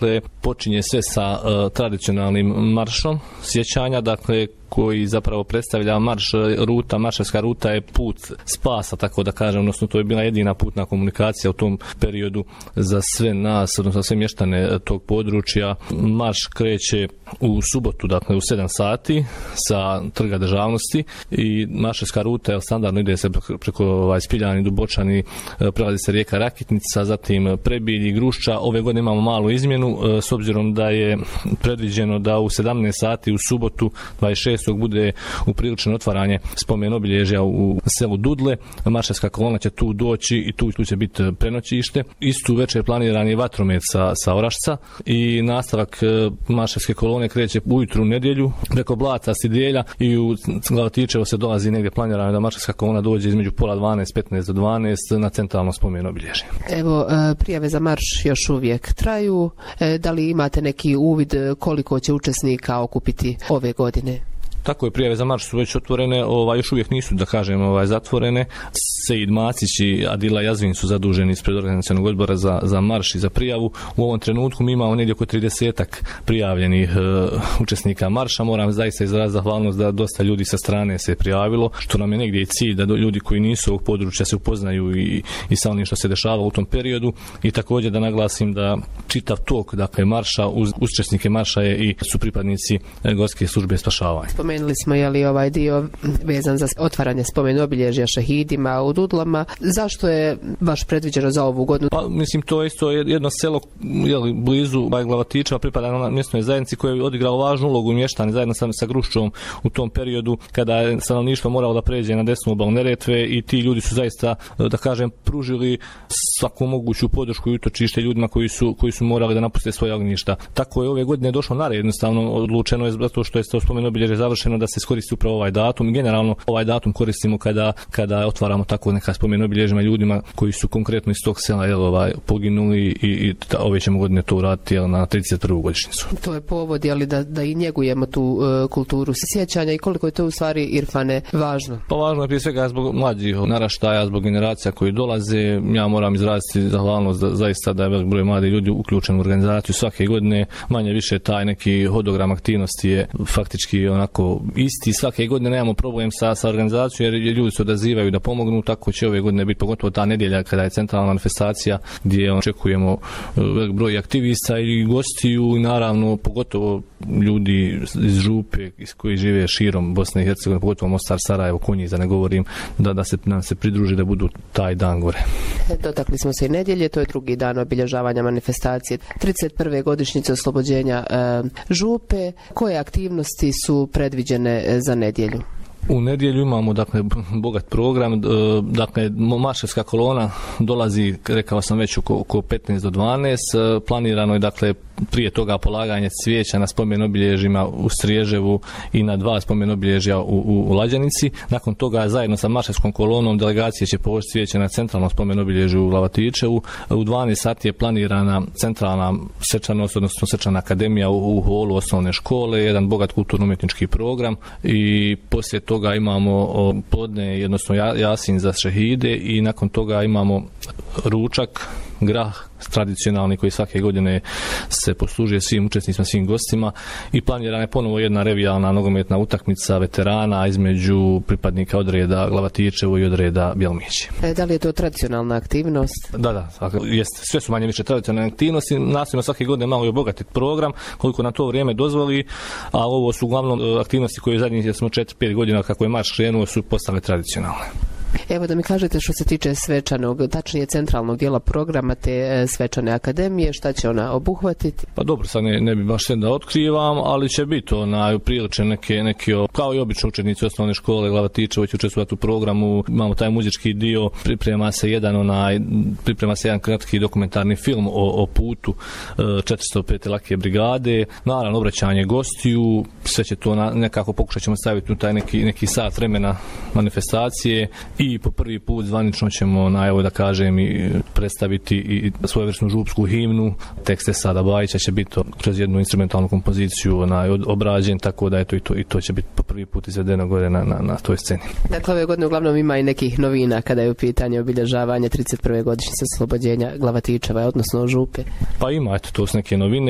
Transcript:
dakle počinje sve sa tradicionalnim maršom sjećanja, dakle koji zapravo predstavlja marševska ruta je put spasa, tako da kažem, odnosno to je bila jedina putna komunikacija u tom periodu za sve nas, odnosno sve mještane tog područja. Marš kreće u subotu, dakle u 7 sati sa Trga državnosti i marševska ruta je standardno ide se preko Spiljani, Dubočani, prelazi se rijeka Rakitnica, zatim Prebilj, Grušča. Ove godine imamo malu izmjenu s obzirom da je predviđeno da u 17 sati u subotu 26 bude upriličeno otvaranje spomen obilježja u selu Dudle. Marševska kolona će tu doći i tu će biti prenoćište. Istu večer planiran je vatromet sa Orašca i nastavak marševske kolone kreće ujutru u nedjelju preko Blaca, Sidelja i u Glavatičevo se dolazi negdje planirano da marševska kolona dođe između pola 12, 15 do 12 na centralno spomen obilježje. Evo, prijave za marš još uvijek traju. Da li imate neki uvid koliko će učesnika okupiti ove godine? Tako je, prijave za marš su već otvorene, još uvijek nisu, da kažem, zatvorene. Sejid Macić i Adila Jazvin su zaduženi ispred organizacionog odbora za marš i za prijavu. U ovom trenutku mi imamo negdje oko 30-ak prijavljenih učesnika marša. Moram zaista izraziti zahvalnost da dosta ljudi sa strane se prijavilo, što nam je negdje i cilj da ljudi koji nisu ovog područja se upoznaju i sa onim što se dešava u tom periodu. I također da naglasim da čitav tok, dakle, marša, uz učesnike marša su pripadnici Gorske službe spašavanja. Spomenuli smo ovaj dio vezan za otvaranje spomen obilježja šehidima u Dudlama. Zašto je baš predviđeno za ovu godinu? Pa, mislim, to je isto jedno selo blizu Glavatičeva, pripada na mjesnoj zajednici koja je odigrao važnu ulogu mještani zajedno sa Gruščom u tom periodu kada je stanovništvo moralo da pređe na desnu obalu Neretve i ti ljudi su zaista, da kažem, pružili svaku moguću podršku i utočište ljudima koji su morali da napuste svoje ognjišta. Tako je ove godine došlo na red, jednostavno odlučeno je zato što je to spomen obilježje završeno da se iskoristi upravo ovaj datum i generalno ovaj datum koristimo kada otvaramo tako neka spomen obilježjima ljudima koji su konkretno iz tog sela poginuli i ove ćemo godine to uraditi na 31. godišnjicu. To je povod da i njegujemo tu kulturu sjećanja i koliko je to u stvari, Irfane, važno? Pa važno je prije svega zbog mlađih naraštaja, zbog generacija koji dolaze. Ja moram izraziti zahvalnost zaista da je velik broj mladih ljudi uključen u organizaciju svake godine. Manje više taj neki hodogram aktivnosti je faktički onako isti. Svake godine nemamo problem sa organizacijom jer ljudi se odazivaju da pomognu, tako će ove godine biti pogotovo ta nedjelja kada je centralna manifestacija gdje očekujemo velik broj aktivista i gostiju i naravno pogotovo ljudi iz Župe koji žive širom Bosne i Hercegovine, pogotovo Mostar, Sarajevo, Konjic, da ne govorim, da nam se pridruži da budu taj dan gore. Dotakli smo se i nedjelje, to je drugi dan obilježavanja manifestacije 31. godišnjice oslobođenja Župe. Koje aktivnosti su predviđene za nedjelju? U nedjelju imamo, dakle, bogat program, dakle, marševska kolona dolazi, rekao sam već, oko 15 do 12, planirano je, dakle, prije toga polaganje cvijeća na spomen obilježjima u Striježevu i na 2 spomen obilježja u Lađanici. Nakon toga zajedno sa marševskom kolonom delegacije će položiti cvijeće na centralnom spomen obilježju u Glavatičevu. U 12 sati je planirana centralna svečanost, odnosno svečana akademija u holu osnovne škole, jedan bogat kulturno-umjetnički program i poslije toga imamo podne, odnosno jasin za šehide i nakon toga imamo ručak, grah tradicionalni koji svake godine se poslužuje svim učesnicima, svim gostima i planirana je ponovo jedna revijalna nogometna utakmica veterana između pripadnika odreda Glavatičevo i odreda Bjelmići. Da li je to tradicionalna aktivnost? Da, jeste. Sve su manje više tradicionalne aktivnosti. Nastojimo svake godine malo i obogatiti program koliko na to vrijeme dozvoli, a ovo su uglavnom aktivnosti koje zadnjih smo 4-5 godina kako je marš krenuo su postale tradicionalne. Evo da mi kažete što se tiče svečanog, tačnije centralnog dijela programa te svečane akademije, šta će ona obuhvatiti? Pa dobro, sad ne bi baš sve da otkrivam, ali će biti prilične neke kao i obično učenici osnovne škole Glavatičevo će učestvovati u programu. Imamo taj muzički dio, priprema se jedan kratki dokumentarni film o putu 405. lake brigade, naravno obraćanje gostiju, sve će to nekako pokušat ćemo staviti u taj neki sat vremena manifestacije. I po prvi put zvanično ćemo, da kažem, i predstaviti i svojevrsnu župsku himnu. Tekst Esada Bajića će biti kroz jednu instrumentalnu kompoziciju obrađen, tako da i to će biti po prvi put izvedeno gore na toj sceni. Dakle, ove godine uglavnom ima i nekih novina kada je u pitanju obilježavanje 31. godišnjice oslobođenja Glavatičeva, odnosno Župe. Pa ima, to su neke novine.